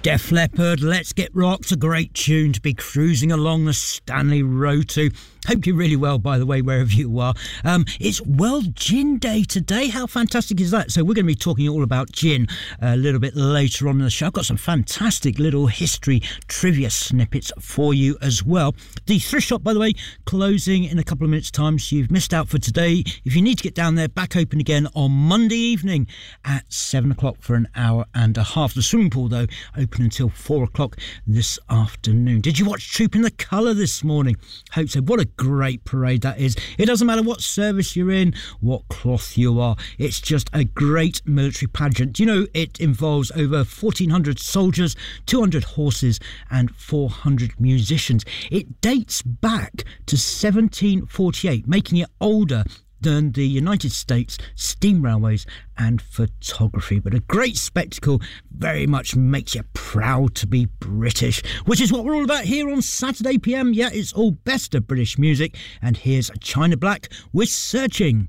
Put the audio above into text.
Def Leppard, Let's Get Rocked, a great tune to be cruising along the Stanley Road to. Hope you're really well, by the way, wherever you are. It's World Gin Day today. How fantastic is that? So we're going to be talking all about gin a little bit later on in the show. I've got some fantastic little history trivia snippets for you as well. The thrift shop, by the way, closing in a couple of minutes' time, so you've missed out for today. If you need to get down there, back open again on Monday evening at 7 o'clock for an hour and a half. The swimming pool, though, open until 4 o'clock this afternoon. Did you watch Troop in the Colour this morning? Hope so. What a great parade that is. It doesn't matter what service you're in, what cloth you are. It's just a great military pageant. You know, it involves over 1,400 soldiers, 200 horses and 400 musicians. It dates back to 1748, making it older than the United States steam railways and photography. But a great spectacle, very much makes you proud to be British, which is what we're all about here on Saturday PM. Yeah, it's all best of British music. And here's China Black with Searching.